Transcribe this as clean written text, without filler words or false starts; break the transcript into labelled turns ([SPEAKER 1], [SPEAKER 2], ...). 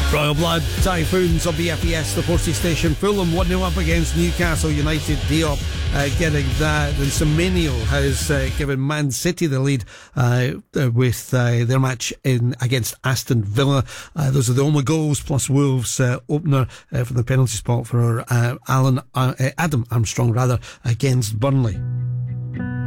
[SPEAKER 1] Royal Blood Typhoons on BFES, the Porty Station. Fulham 1-0 up against Newcastle United. Diop getting that. And Semenyo has given Man City the lead with their match against Aston Villa. Those are the only goals, plus Wolves opener from the penalty spot for Adam Armstrong against Burnley.